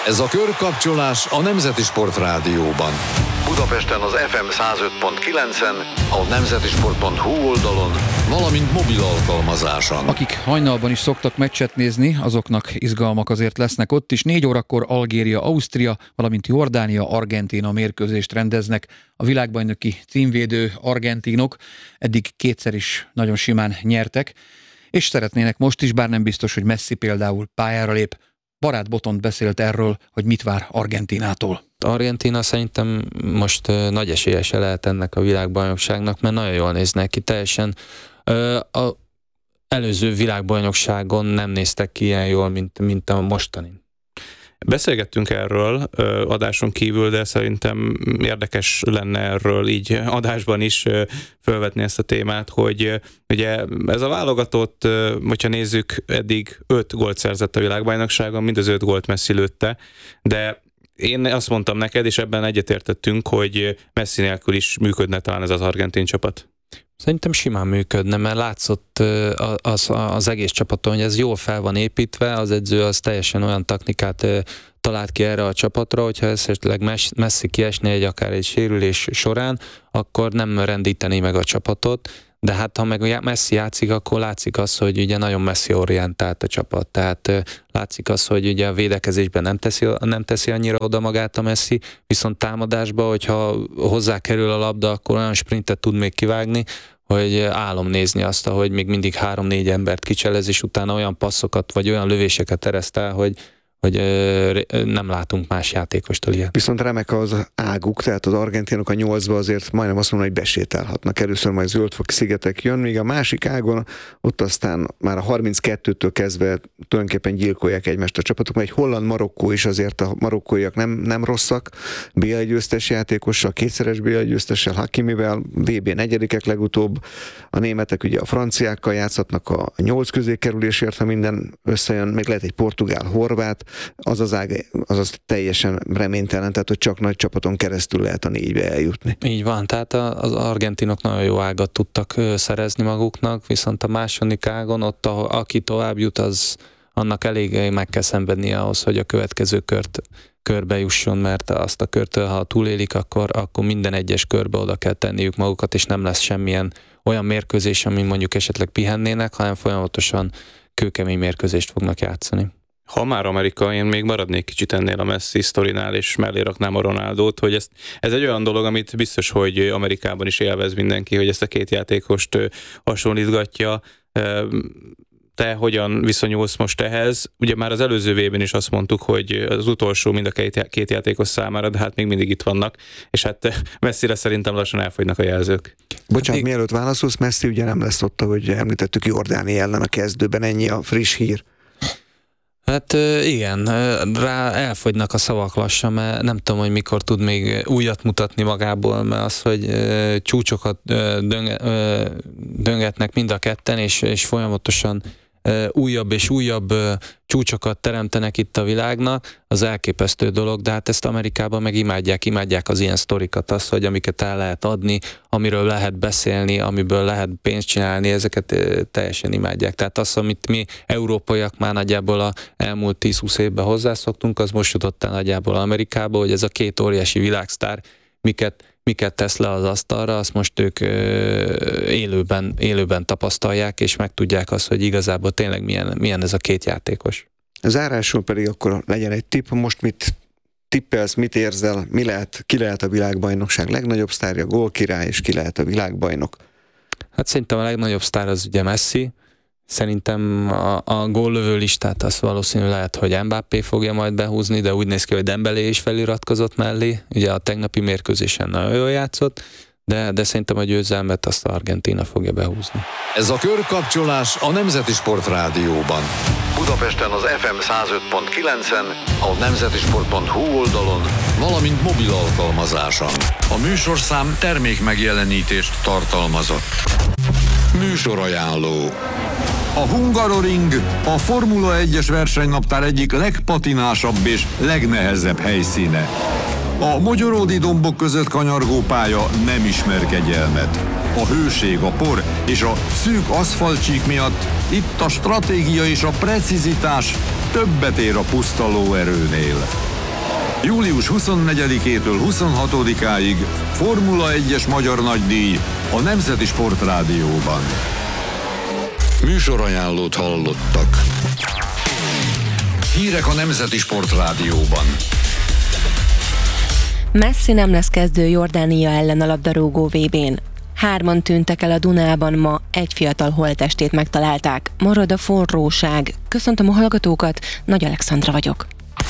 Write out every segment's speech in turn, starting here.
Ez a körkapcsolás a Nemzeti Sport Rádióban. Budapesten az FM 105.9-en, a nemzetisport.hu oldalon, valamint mobil alkalmazáson. Akik hajnalban is szoktak meccset nézni, azoknak izgalmak azért lesznek ott is. 4 órakor Algéria, Ausztria, valamint Jordánia, Argentína mérkőzést rendeznek. A világbajnoki címvédő argentinok eddig kétszer is nagyon simán nyertek, és szeretnének most is, bár nem biztos, hogy Messi például pályára lép. Barát Botont beszélt erről, hogy mit vár Argentínától. Argentína szerintem most nagy esélyese lehet ennek a világbajnokságnak, mert nagyon jól néznek ki. Teljesen az előző világbajnokságon nem néztek ki ilyen jól, mint a mostani. Beszélgettünk erről adáson kívül, de szerintem érdekes lenne erről így adásban is felvetni ezt a témát, hogy ugye ez a válogatott, hogyha nézzük, eddig 5 gólt szerzett a világbajnokságon, mind az 5 gólt Messi lőtte, de én azt mondtam neked, és ebben egyetértettünk, hogy Messi nélkül is működne talán ez az argentin csapat. Szerintem simán működne, mert látszott az egész csapaton, hogy ez jól fel van építve, az edző az teljesen olyan taktikát talált ki erre a csapatra, hogyha esetleg Messi kiesné akár egy sérülés során, akkor nem rendíteni meg a csapatot, de hát ha meg Messi játszik, akkor látszik az, hogy ugye nagyon Messi orientált a csapat, tehát látszik az, hogy ugye a védekezésben nem teszi annyira oda magát a Messi, viszont támadásban, hogyha hozzá kerül a labda, akkor olyan sprintet tud még kivágni, hogy álom nézni azt, hogy még mindig 3-4 embert kicselez, és utána olyan passzokat, vagy olyan lövéseket ereszt el, hogy nem látunk más játékostól ilyen. Viszont remek az águk, tehát az argentinok a 8-ba azért majdnem azt mondom, hogy besétálhatnak. Először majd Zöld-foki szigetek jön, míg a másik ágon ott aztán már a 32-től kezdve tulajdonképpen gyilkolják egymást a csapatok, mert egy holland-Marokkó is azért a marokkóiak nem rosszak, BL győztes játékossal, kétszeres BL győztessel, Hakimivel, VB negyedikek legutóbb, a németek ugye a franciákkal játszhatnak a 8 közé kerülésért, ha minden összejön, még lehet egy portugál-horvát, azaz teljesen reménytelen, tehát hogy csak nagy csapaton keresztül lehet a 4-be eljutni. Így van, tehát az argentinok nagyon jó ágat tudtak szerezni maguknak, viszont a második ágon ott, aki tovább jut, annak elég meg kell szenvednie ahhoz, hogy a következő körbe jusson, mert azt a körtől, ha túlélik, akkor minden egyes körbe oda kell tenniük magukat, és nem lesz semmilyen olyan mérkőzés, amin mondjuk esetleg pihennének, hanem folyamatosan kőkemény mérkőzést fognak játszani. Ha már Amerika, én még maradnék kicsit ennél a Messi sztorinál, és mellé raknám a Ronaldót, hogy ez egy olyan dolog, amit biztos, hogy Amerikában is élvez mindenki, hogy ezt a két játékost hasonlítgatja. Te hogyan viszonyulsz most ehhez? Ugye már az előző V-ben is azt mondtuk, hogy az utolsó mind a két játékos számára, de hát még mindig itt vannak, és hát Messire szerintem lassan elfogynak a jelzők. Bocsánat, mielőtt válaszolsz, Messi ugye nem lesz ott, ahogy említettük, Jordánia ellen a kezdőben, ennyi a friss hír. Hát igen, rá elfogynak a szavak lassan, mert nem tudom, hogy mikor tud még újat mutatni magából, mert az, hogy csúcsokat döngetnek mind a ketten, és folyamatosan újabb és újabb csúcsokat teremtenek itt a világnak, az elképesztő dolog, de hát ezt Amerikában meg imádják az ilyen sztorikat, az, hogy amiket el lehet adni, amiről lehet beszélni, amiből lehet pénzt csinálni, ezeket teljesen imádják. Tehát az, amit mi európaiak már nagyjából az elmúlt 10-20 évben hozzászoktunk, az most jutott el nagyjából Amerikába, hogy ez a két óriási világsztár miket tesz le az asztalra, azt most ők élőben tapasztalják, és megtudják azt, hogy igazából tényleg milyen ez a két játékos. Zárásul pedig akkor legyen egy tipp, most mit tippelsz, mit érzel, ki lehet a világbajnokság legnagyobb sztárja, gólkirály, és ki lehet a világbajnok? Hát szerintem a legnagyobb sztár az ugye Messi. Szerintem a góllövő listát az valószínű lehet, hogy Mbappé fogja majd behúzni, de úgy néz ki, hogy Dembélé is feliratkozott mellé. Ugye a tegnapi mérkőzésen nagyon jól játszott, de szerintem a győzelmet azt Argentína fogja behúzni. Ez a körkapcsolás a Nemzeti Sport Rádióban. Budapesten az FM 105.9-en, a nemzetisport.hu oldalon, valamint mobil alkalmazáson. A műsorszám termék megjelenítést tartalmazott. Műsorajánló. A Hungaroring a Formula 1-es versenynaptár egyik legpatinásabb és legnehezebb helyszíne. A mogyoródi dombok között kanyargó pálya nem ismer kegyelmet. A hőség, a por és a szűk aszfaltcsík miatt itt a stratégia és a precizitás többet ér a puszta lóerőnél. Július 24-től 26-áig Formula 1-es magyar nagydíj a Nemzeti Sportrádióban. Műsorajánlót hallottak. Hírek a Nemzeti Sportrádióban. Messi nem lesz kezdő Jordánia ellen a labdarúgó VB-n. 3 tűntek el a Dunában ma, egy fiatal holttestét megtalálták. Marad a forróság. Köszöntöm a hallgatókat, Nagy Alexandra vagyok.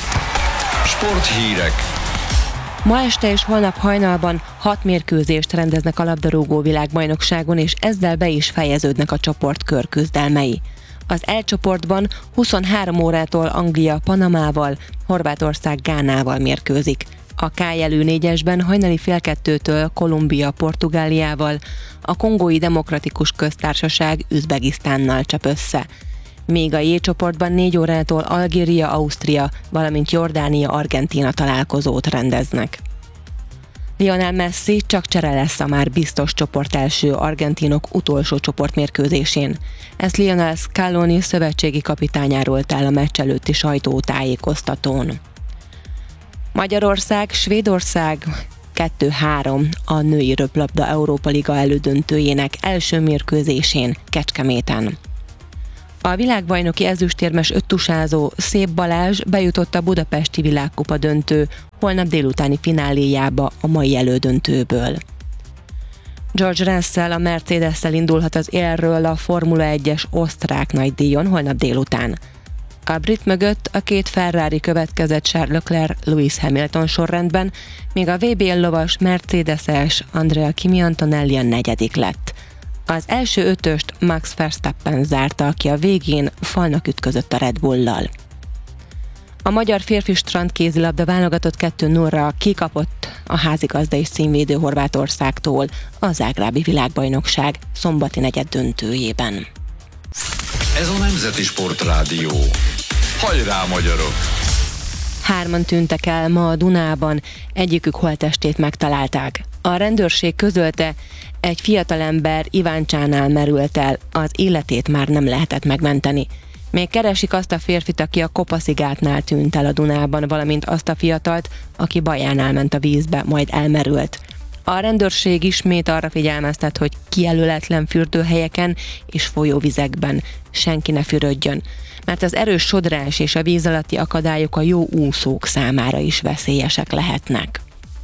Sporthírek. Ma este és holnap hajnalban 6 mérkőzést rendeznek a labdarúgó világbajnokságon, és ezzel be is fejeződnek a csoportkör küzdelmei. Az E csoportban 23 órától Anglia Panamával, Horvátország Gánával mérkőzik. A K jelű 4-esben hajnali 1:30-től Kolumbia Portugáliával, a Kongói Demokratikus Köztársaság Üzbegisztánnal csap össze. Míg a J csoportban 4 órától Algéria Ausztria, valamint Jordánia Argentína találkozót rendeznek. Lionel Messi csak csere lesz a már biztos csoportelső argentinok utolsó csoportmérkőzésén. Ezt Lionel Scaloni szövetségi kapitányáról áll a meccs előtti sajtótájékoztatón. Magyarország, Svédország 2-3 a női röplabda Európa Liga elődöntőjének első mérkőzésén Kecskeméten. A világbajnoki ezüstérmes öttusázó Szép Balázs bejutott a budapesti világkupa döntő holnap délutáni fináléjába a mai elődöntőből. George Russell a Mercedes-szel indulhat az élről a Formula 1-es osztrák nagydíjon holnap délután. A brit mögött a 2 Ferrari következett Charles Leclerc, Lewis Hamilton sorrendben, míg a VB-n lovas Mercedes-es Andrea Kimi Antonelli a 4. lett. Az első 5-öst Max Verstappen zárta, aki a végén falnak ütközött a Red Bull-lal. A magyar férfi strandkézilabda válogatott 2-0-ra kikapott a házigazda és címvédő Horvátországtól a zágrábi világbajnokság szombati negyeddöntőjében. Ez a Nemzeti Sportrádió. Hajrá, magyarok! 3 tűntek el ma a Dunában, egyikük holttestét megtalálták. A rendőrség közölte, egy fiatalember Iváncsánál merült el, az életét már nem lehetett megmenteni. Még keresik azt a férfit, aki a Kopaszigátnál tűnt el a Dunában, valamint azt a fiatalt, aki Bajánál ment a vízbe, majd elmerült. A rendőrség ismét arra figyelmeztet, hogy kijelöletlen fürdőhelyeken és folyóvizekben senki ne fürödjön, mert az erős sodrás és a víz alatti akadályok a jó úszók számára is veszélyesek lehetnek.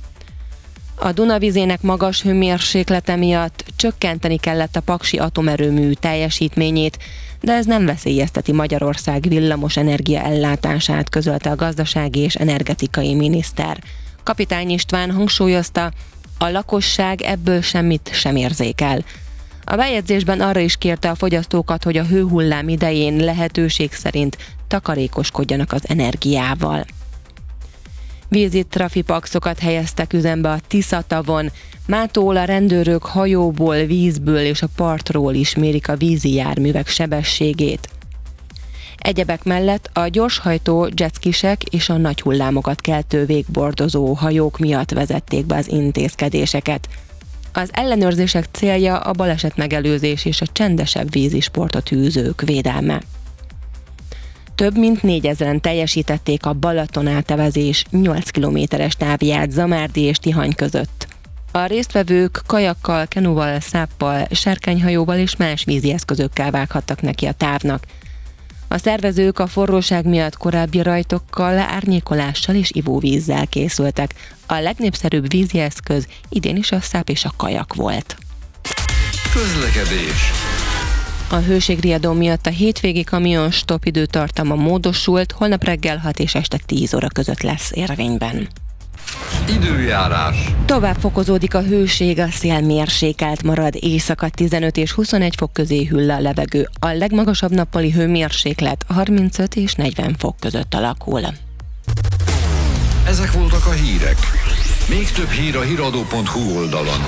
A Duna vizének magas hőmérséklete miatt csökkenteni kellett a paksi atomerőmű teljesítményét, de ez nem veszélyezteti Magyarország villamos energia ellátását, közölte a gazdasági és energetikai miniszter. Kapitány István hangsúlyozta, a lakosság ebből semmit sem érzékel. A bejegyzésben arra is kérte a fogyasztókat, hogy a hőhullám idején lehetőség szerint takarékoskodjanak az energiával. Vízi trafipaxokat helyeztek üzembe a Tisza-tavon. Mától a rendőrök hajóból, vízből és a partról is mérik a vízi járművek sebességét. Egyebek mellett a gyorshajtó jetskisek és a nagy hullámokat keltő végbordozó hajók miatt vezették be az intézkedéseket. Az ellenőrzések célja a balesetmegelőzés és a csendesebb vízisportot űzők védelme. Több mint 4000-en teljesítették a Balaton átevezés 8 kilométeres távját Zamárdi és Tihany között. A résztvevők kajakkal, kenuval, száppal, sárkányhajóval és más vízi eszközökkel vághattak neki a távnak. A szervezők a forróság miatt korábbi rajtokkal, árnyékolással és ivóvízzel készültek. A legnépszerűbb vízi eszköz idén is a száp és a kajak volt. Közlekedés. A hőségriadó miatt a hétvégi kamion stop időtartama módosult, holnap reggel 6 és este 10 óra között lesz érvényben. Időjárás. Tovább fokozódik a hőség, a szél mérsékelt marad, éjszaka 15 és 21 fok közé hűl a levegő. A legmagasabb nappali hőmérséklet 35 és 40 fok között alakul. Ezek voltak a hírek. Még több hír a hiradó.hu oldalon.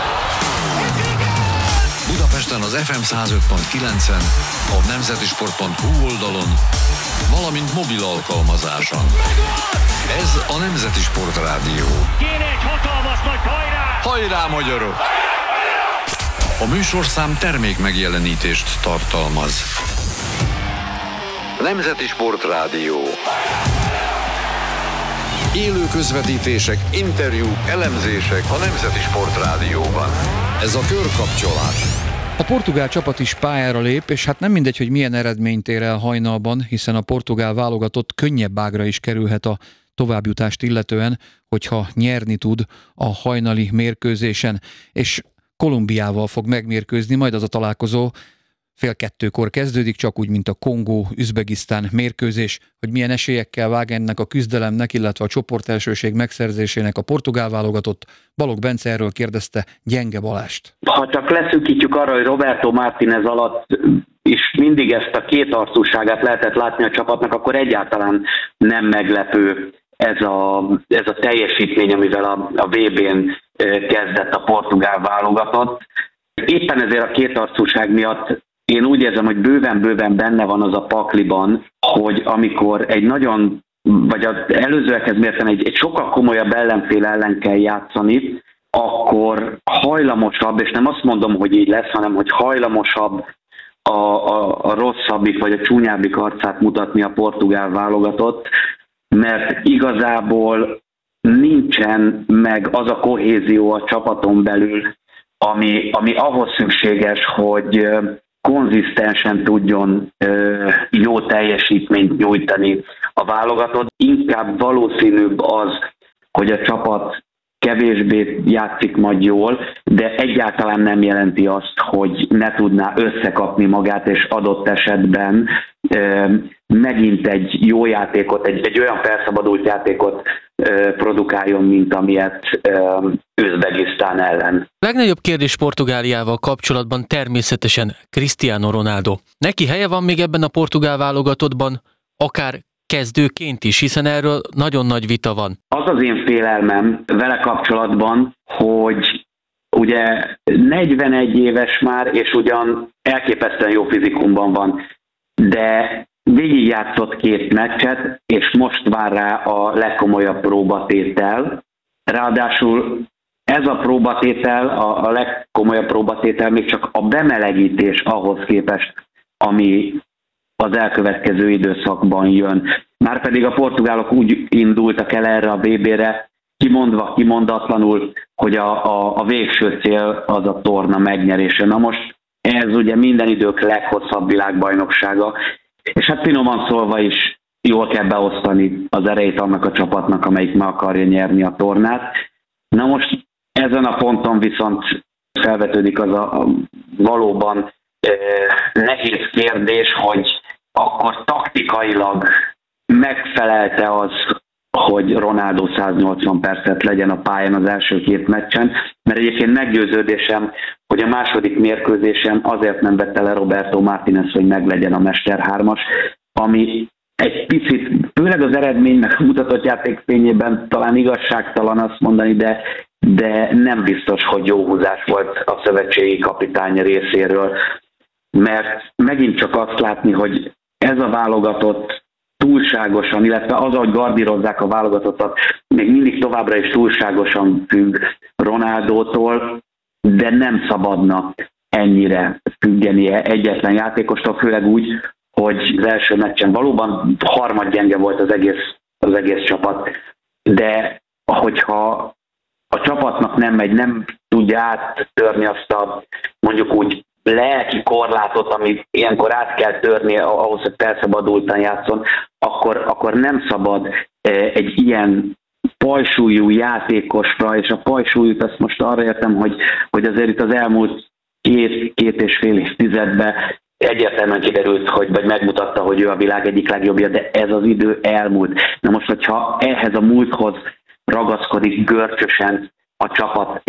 Budapesten az FM 105.9-en, a nemzetisport.hu oldalon, valamint mobil alkalmazáson. Ez a Nemzeti Sportrádió. Kéne egy hatalmas nagy hajrá! Hajrá, magyarok! A műsorszám termék megjelenítést tartalmaz. Nemzeti Sportrádió. Élő közvetítések, interjúk, elemzések a Nemzeti Sportrádióban. Ez a Körkapcsolás. A portugál csapat is pályára lép, és hát nem mindegy, hogy milyen eredményt ér el hajnalban, hiszen a portugál válogatott könnyebb ágra is kerülhet a továbbjutást illetően, hogyha nyerni tud a hajnali mérkőzésen, és Kolumbiával fog megmérkőzni, majd az a találkozó 1:30 kezdődik, csak úgy, mint a Kongó-Üzbegisztán mérkőzés. Hogy milyen esélyekkel vág ennek a küzdelemnek, illetve a csoportelsőség megszerzésének a portugál válogatott, Balogh Bence erről kérdezte Gyenge Balást. Ha csak leszűkítjük arra, hogy Roberto Martínez alatt is mindig ezt a kétarcúságát lehetett látni a csapatnak, akkor egyáltalán nem meglepő ez a teljesítmény, amivel a VB-n kezdett a portugál válogatott. Éppen ezért a kétarcúság miatt én úgy érzem, hogy bőven benne van az a pakliban, hogy amikor egy nagyon, vagy az előzőekhez mérten egy sokkal komolyabb ellenfél ellen kell játszani, akkor hajlamosabb, és nem azt mondom, hogy így lesz, hanem hogy hajlamosabb a rosszabbik, vagy a csúnyábbik arcát mutatni a portugál válogatott, mert igazából nincsen meg az a kohézió a csapaton belül, ami ahhoz szükséges, hogy konzisztensen tudjon jó teljesítményt nyújtani a válogatott. Inkább valószínűbb az, hogy a csapat kevésbé játszik majd jól, de egyáltalán nem jelenti azt, hogy ne tudná összekapni magát, és adott esetben megint egy jó játékot, egy olyan felszabadult játékot produkáljon, mint amilyet Üzbegisztán ellen. A legnagyobb kérdés Portugáliával kapcsolatban természetesen Cristiano Ronaldo. Neki helye van még ebben a portugál válogatottban, akár kezdőként is, hiszen erről nagyon nagy vita van. Az az én félelmem vele kapcsolatban, hogy ugye 41 éves már, és ugyan elképesztően jó fizikumban van, de végigjátszott 2 meccset, és most vár rá a legkomolyabb próbatétel. Ráadásul ez a próbatétel, a legkomolyabb próbatétel még csak a bemelegítés ahhoz képest, ami az elkövetkező időszakban jön. Márpedig a portugálok úgy indultak el erre a VB-re, kimondatlanul, hogy a végső cél az a torna megnyerése. Na most ez ugye minden idők leghosszabb világbajnoksága, és hát finoman szólva is jól kell beosztani az erejét annak a csapatnak, amelyik meg akarja nyerni a tornát. Na most ezen a ponton viszont felvetődik az a valóban nehéz kérdés, hogy akkor taktikailag megfelelte az, hogy Ronaldo 180 percet legyen a pályán az első 2 meccsen, mert egyébként meggyőződésem, hogy a második mérkőzésen azért nem vette le Roberto Martínez, hogy meglegyen a Mester 3-as, ami egy picit, főleg az eredménynek mutatott játék fényében talán igazságtalan azt mondani, de nem biztos, hogy jó húzás volt a szövetségi kapitány részéről, mert megint csak azt látni, hogy ez a válogatott túlságosan, illetve az, ahogy gardírozzák a válogatottat, még mindig továbbra is túlságosan függ Ronaldótól, de nem szabadna ennyire függenie egyetlen játékostól, főleg úgy, hogy az első meccsen valóban harmadgyenge volt az egész csapat, de hogyha a csapatnak nem megy, nem tudja áttörni azt a mondjuk úgy lelki korlátot, amit ilyenkor át kell törni ahhoz, hogy felszabadultan játszon, akkor nem szabad egy ilyen pajsúlyú játékosra, és a pajsúlyút azt most arra értem, hogy azért itt az elmúlt 2,5 évtizedben egyértelműen kiderült, vagy megmutatta, hogy ő a világ egyik legjobbja, de ez az idő elmúlt. Na most, hogyha ehhez a múlthoz ragaszkodik görcsösen a csapat,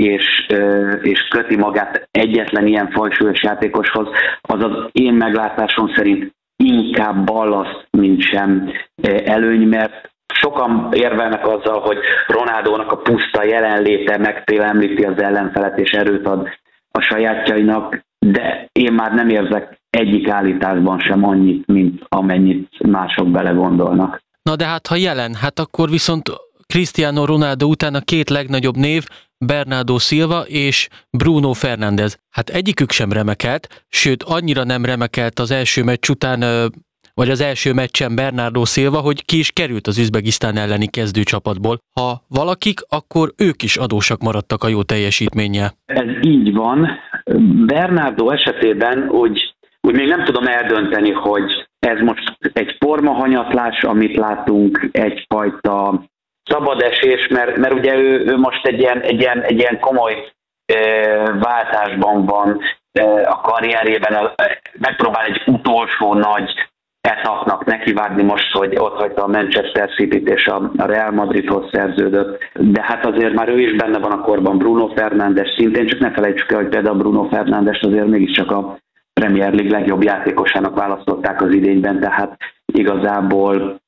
és köti magát egyetlen ilyen fajsúlyos játékoshoz, az az én meglátásom szerint inkább ballaszt, mint sem előny, mert sokan érvelnek azzal, hogy Ronaldónak a puszta jelenléte megfélemlíti az ellenfelet és erőt ad a sajátjainak, de én már nem érzek egyik állításban sem annyit, mint amennyit mások belegondolnak. Na de hát ha jelen, hát akkor viszont Cristiano Ronaldo után a 2 legnagyobb név, Bernardo Silva és Bruno Fernandes. Hát egyikük sem remekelt, sőt annyira nem remekelt az első meccs után vagy az első meccsen Bernardo Silva, hogy ki is került az Üzbegisztán elleni kezdőcsapatból. Ha valakik, akkor ők is adósak maradtak a jó teljesítménnyel. Ez így van. Bernardo esetében úgy még nem tudom eldönteni, hogy ez most egy formahanyatlás, amit látunk, egyfajta szabadesés, mert ugye ő most egy ilyen komoly váltásban van a karrierében, megpróbál egy utolsó nagy etapnak nekivágni most, hogy ott hagyta a Manchester Cityt és a Real Madridhoz szerződött, de hát azért már ő is benne van a korban, Bruno Fernandes szintén, csak ne felejtsük el, hogy például Bruno Fernandes azért mégiscsak a Premier League legjobb játékosának választották az idényben, tehát igazából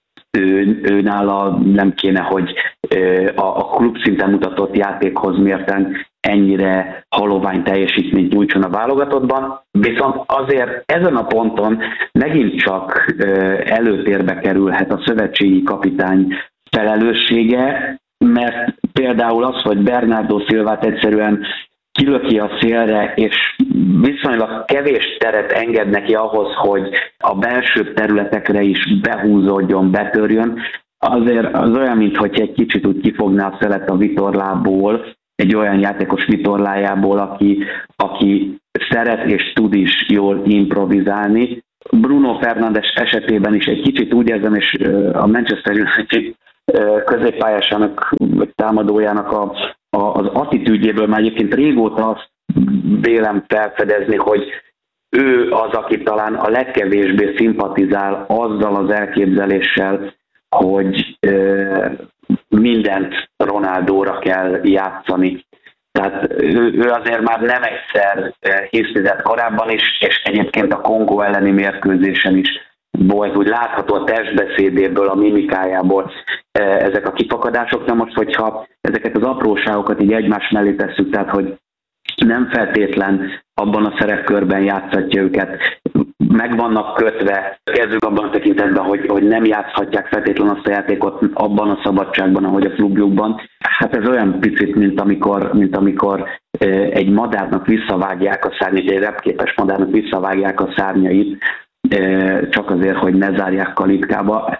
ő nála nem kéne, hogy a klub szinten mutatott játékhoz mérten ennyire halovány teljesítményt nyújtson a válogatottban, viszont azért ezen a ponton megint csak előtérbe kerülhet a szövetségi kapitány felelőssége, mert például az, hogy Bernardo Silvát egyszerűen kilöki a szélre, és viszonylag kevés teret enged neki ahhoz, hogy a belső területekre is behúzódjon, betörjön, azért az olyan, mintha egy kicsit úgy kifogná a szelet a vitorlából, egy olyan játékos vitorlájából, aki szeret és tud is jól improvizálni. Bruno Fernandes esetében is egy kicsit úgy érzem, és a Manchester United középpályásának vagy támadójának az attitűdjéből már egyébként régóta azt vélem felfedezni, hogy ő az, aki talán a legkevésbé szimpatizál azzal az elképzeléssel, hogy mindent Ronaldóra kell játszani. Tehát ő azért már nem egyszer hisztizett korábban is, és egyébként a Kongó elleni mérkőzésen is volt, úgy látható a testbeszédéből, a mimikájából ezek a kifakadások. Na most, hogyha ezeket az apróságokat így egymás mellé tesszük, tehát hogy nem feltétlen abban a szerepkörben játszhatja őket, meg vannak kötve, kezdjük abban a tekintetben, hogy nem játszhatják feltétlen azt a játékot abban a szabadságban, ahogy a klubjukban. Hát ez olyan picit, mint amikor egy madárnak visszavágják a szárnyait, egy repképes madárnak visszavágják a szárnyait, csak azért, hogy ne zárják kalitkába.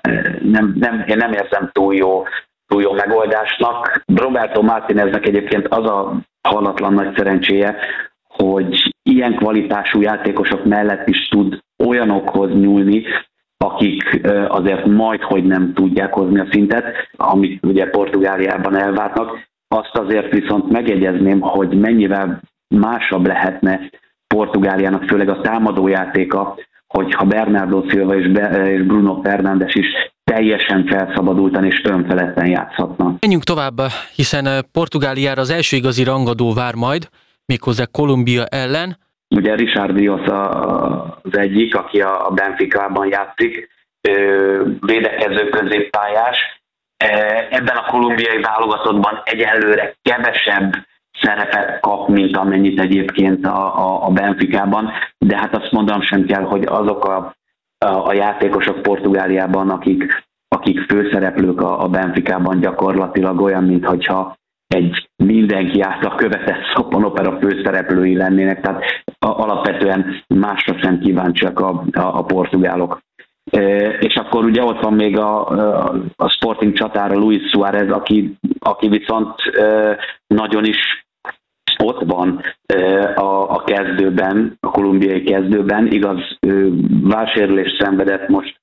Én nem érzem túl jó megoldásnak. Roberto Martineznek egyébként az a hallatlan nagy szerencséje, hogy ilyen kvalitású játékosok mellett is tud olyanokhoz nyúlni, akik azért majdhogy nem tudják hozni a szintet, amit ugye Portugáliában elvárnak. Azt azért viszont megjegyezném, hogy mennyivel másabb lehetne Portugáliának, főleg a támadójátéka, hogyha Bernardo Silva és Bruno Fernandes is teljesen felszabadultan és önfeledten játszhatna. Menjünk tovább, hiszen Portugáliára az első igazi rangadó vár majd, méghozzá Kolumbia ellen. Ugye Richard Rios az egyik, aki a Benficában játszik, védekező középpályás. Ebben a kolumbiai válogatottban egyelőre kevesebb szerepet kap, mint amennyit egyébként a Benficában, de hát azt mondanom sem kell, hogy azok a játékosok Portugáliában, akik főszereplők a Benficában gyakorlatilag olyan, mintha egy mindenki által követett szappanopera főszereplői lennének, tehát alapvetően másra sem kíváncsiak a portugálok. És akkor ugye ott van még a Sporting csatára Luis Suárez, aki viszont nagyon is ott van a kezdőben, a kolumbiai kezdőben. Igaz, válsérülést szenvedett most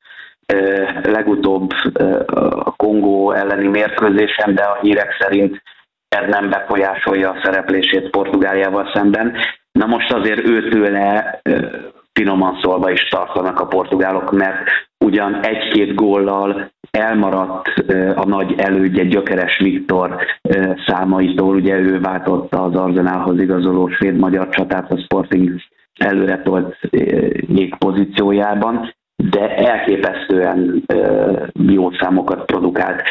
legutóbb a Kongó elleni mérkőzésen, de a hírek szerint ez nem befolyásolja a szereplését Portugáliával szemben. Na most azért őtőle finoman szólva is tartanak a portugálok, mert ugyan egy-két góllal elmaradt a nagy elődje Gyökeres Viktor számaitól, ugye ő váltotta az Arsenalhoz igazoló svéd-magyar csatát a Sporting előretolt jégpozíciójában, de elképesztően jó számokat produkált.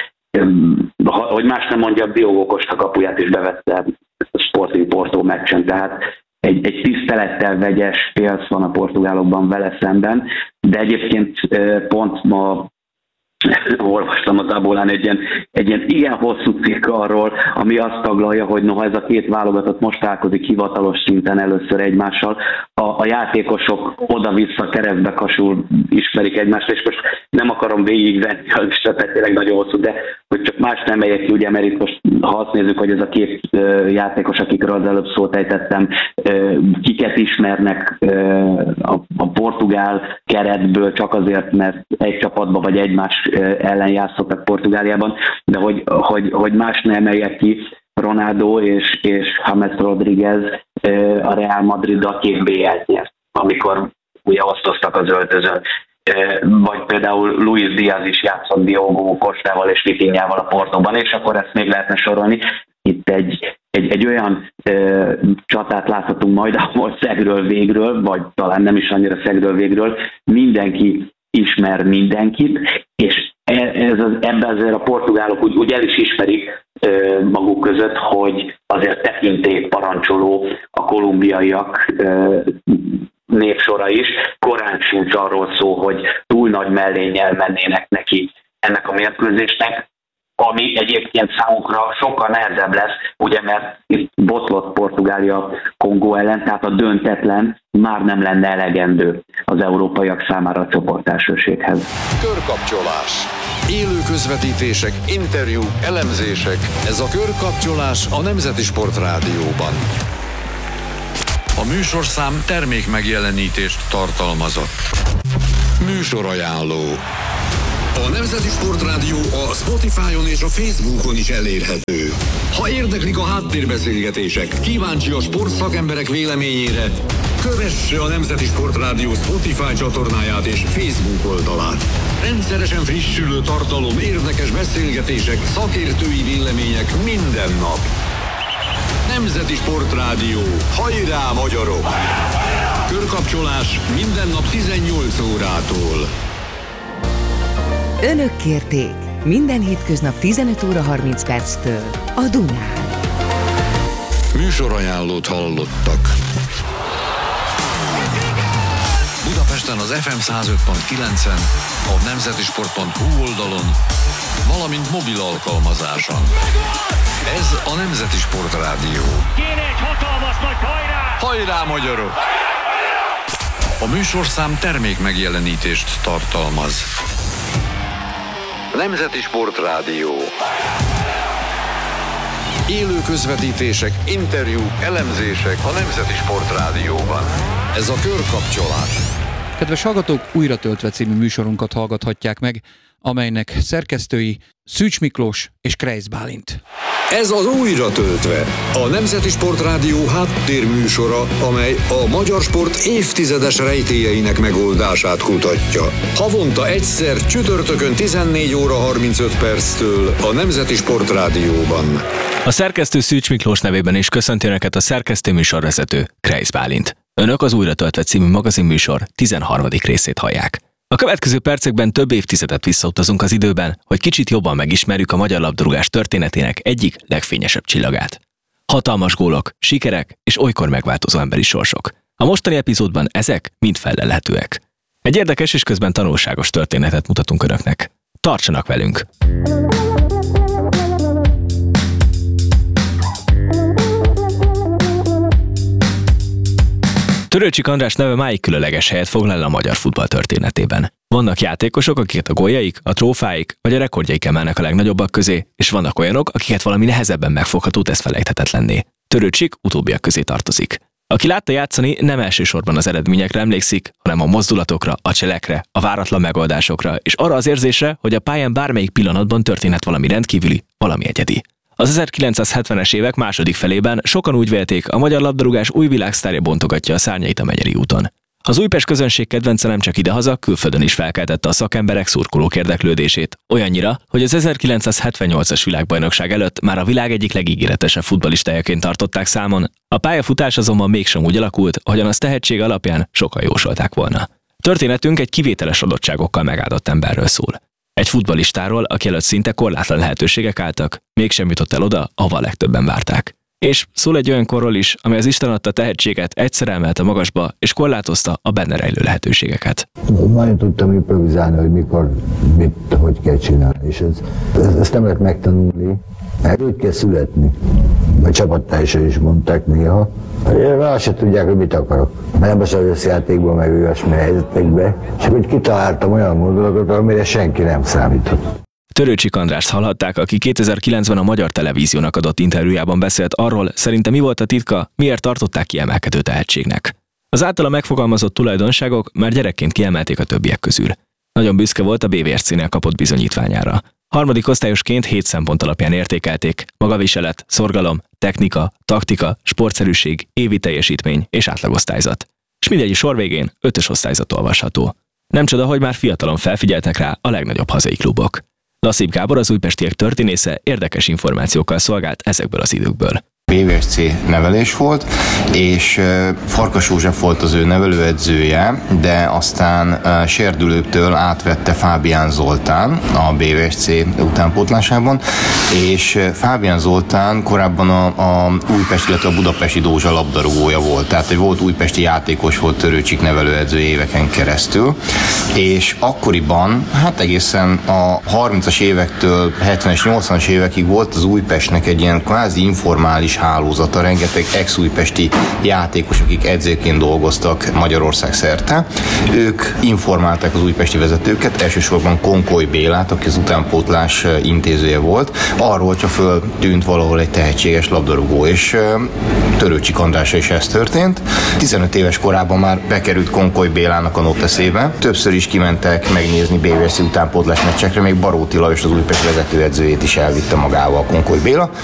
Hogy más nem mondja, Diogo Costa kapuját is bevette a Sporting Porto meccsen, tehát egy tisztelettel vegyes félsz van a portugálokban vele szemben, de egyébként pont ma olvastam a tabulán egy ilyen igen hosszú cikk arról, ami azt taglalja, hogy noha ez a két válogatott most találkozik hivatalos szinten először egymással, a játékosok oda-vissza keresztbe-kasul ismerik egymást, és most nem akarom végigvenni, az is tényleg nagyon hosszú, de hogy csak más nem megyek ki, ugye, mert itt most, ha azt nézzük, hogy ez a két játékos, akikről az előbb szót ejtettem, kiket ismernek a portugál keretből csak azért, mert egy csapatban vagy egymás ellen játszottak Portugáliában, de hogy más nem emeljek ki, Ronaldo és James Rodríguez a Real Madriddal 2 BL-t nyert, amikor ugye osztoztak az öltözön. Vagy például Luis Díaz is játszott Diogo Costával és Vitinhával a Portóban, és akkor ezt még lehetne sorolni. Itt egy olyan csatát láthatunk majd, ahol szegről végről, vagy talán nem is annyira szegről végről, mindenki ismer mindenkit, és ebben azért a portugálok úgy el is ismerik maguk között, hogy azért tekintélyt parancsoló a kolumbiaiak népsora is. Korán sincs arról szó, hogy túl nagy mellénnyel mennének neki ennek a mérkőzésnek, ami egyébként számunkra sokkal nehezebb lesz, ugye, mert itt botlott Portugália Kongó ellen, tehát a döntetlen már nem lenne elegendő az európaiak számára a csoportelsőséghez. Körkapcsolás. Élő közvetítések, interjúk, elemzések. Ez a Körkapcsolás a Nemzeti Sport Rádióban. A műsorszám termék megjelenítést tartalmazott. Műsorajánló. A Nemzeti Sport Rádió a Spotify-on és a Facebookon is elérhető. Ha érdeklik a háttérbeszélgetések, kíváncsi a sportszakemberek véleményére, kövesse a Nemzeti Sport Rádió Spotify csatornáját és Facebook oldalát. Rendszeresen frissülő tartalom, érdekes beszélgetések, szakértői vélemények minden nap. Nemzeti Sport Rádió. Hajrá, magyarok! Körkapcsolás minden nap 18 órától. Önök kérték minden hétköznap 15 óra 30 perctől a Dunán. Műsorajánlót hallottak. Budapesten az FM 105.9-en, a nemzetisport.hu oldalon, valamint mobil alkalmazáson. Ez a Nemzeti Sport Rádió. Kéne egy hatalmas nagy hajrá! Hajrá, magyarok! A műsorszám termék megjelenítést tartalmaz. Nemzeti Sport Rádió. Élő közvetítések, interjúk, elemzések a Nemzeti Sport Rádióban. Ez a Körkapcsolás. Kedves hallgatók, Újra töltve című műsorunkat hallgathatják meg, amelynek szerkesztői Szűcs Miklós és Krejsz Bálint. Ez az Újra töltve, a Nemzeti Sport Rádió háttérműsora, amely a magyar sport évtizedes rejtélyeinek megoldását kutatja. Havonta egyszer csütörtökön 14 óra 35 perctől a Nemzeti Sport Rádióban. A szerkesztő Szűcs Miklós nevében is köszönti Önöket a szerkesztő műsorvezető Krejsz Bálint. Önök az Újra töltve című magazinműsor 13. részét hallják. A következő percekben több évtizedet visszautazunk az időben, hogy kicsit jobban megismerjük a magyar labdarúgás történetének egyik legfényesebb csillagát. Hatalmas gólok, sikerek és olykor megváltozó emberi sorsok. A mostani epizódban ezek mind fellelhetőek. Egy érdekes és közben tanulságos történetet mutatunk Önöknek. Tartsanak velünk! Törőcsik András neve máig különleges helyet foglal el a magyar futball történetében. Vannak játékosok, akiket a góljaik, a trófáik vagy a rekordjaik emelnek a legnagyobbak közé, és vannak olyanok, akiket valami nehezebben megfogható tesz felejthetetlenné. Törőcsik utóbbiak közé tartozik. Aki látta játszani, nem elsősorban az eredményekre emlékszik, hanem a mozdulatokra, a cselekre, a váratlan megoldásokra, és arra az érzésre, hogy a pályán bármelyik pillanatban történhet valami rendkívüli, valami egyedi. Az 1970-es évek második felében sokan úgy vélték, a magyar labdarúgás új világsztárja bontogatja a szárnyait a Megyeri úton. Az Újpest közönség kedvence nem csak idehaza, külföldön is felkeltette a szakemberek, szurkolók érdeklődését. Olyannyira, hogy az 1978-as világbajnokság előtt már a világ egyik legígéretesebb futballistájaként tartották számon. A pályafutás azonban mégsem úgy alakult, ahogyan az tehetség alapján sokan jósolták volna. Történetünk egy kivételes adottságokkal megáldott emberről szól. Egy futballistáról, aki előtt szinte korlátlan lehetőségek álltak, mégsem jutott el oda, ahova legtöbben várták. És szól egy olyan korról is, amely az Isten adta tehetséget egyszer emelte magasba, és korlátozta a benne rejlő lehetőségeket. Nagyon tudtam improvizálni, hogy mikor, hogy kell csinálni, és ezt nem lehet megtanulni, erről kell születni. A csapattársai is mondták néha. Azt se tudják, hogy mit akarok. Mert nem az összjátékban, meg olyasmi helyzetekben. Csak hogy kitaláltam olyan mondatokat, amire senki nem számított. Törőcsik Andrást hallhatták, aki 2009-ben a Magyar Televíziónak adott interjújában beszélt arról, szerinte mi volt a titka, miért tartották kiemelkedő tehetségnek. Az általa megfogalmazott tulajdonságok már gyerekként kiemelték a többiek közül. Nagyon büszke volt a BVSC-nél kapott bizonyítványára. Harmadik osztályosként 7 szempont alapján értékelték: magaviselet, szorgalom, technika, taktika, sportszerűség, évi teljesítmény és átlagosztályzat. És mindegyik sor végén 5-ös osztályzat olvasható. Nem csoda, hogy már fiatalon felfigyeltek rá a legnagyobb hazai klubok. Lassip Gábor, az újpestiek történésze érdekes információkkal szolgált ezekből az időkből. BVSC nevelés volt, és Farkas József volt az ő nevelőedzője, de aztán serdülőktől átvette Fábián Zoltán a BVSC utánpótlásában, és Fábián Zoltán korábban a Újpest, illetve a budapesti Dózsa labdarúgója volt, tehát egy volt újpesti játékos, volt Törőcsik nevelőedző éveken keresztül, és akkoriban, hát egészen a 30-as évektől 70-es, 80-as évekig volt az Újpestnek egy ilyen kvázi informális hálózata, rengeteg ex-újpesti játékos, akik edzőként dolgoztak Magyarország szerte. Ők informálták az újpesti vezetőket, elsősorban Konkoly Bélát, aki az utánpótlás intézője volt, arról, hogyha föltűnt valahol egy tehetséges labdarúgó, és Törőcsik Andrásra is ez történt. 15 éves korában már bekerült Konkoly Bélának a noteszébe. Többször is kimentek megnézni BVSC utánpótlás meccsekre, még Baróti Lajos, az Újpest vezetőedzőjét is elvitte magával Konkoly Béla,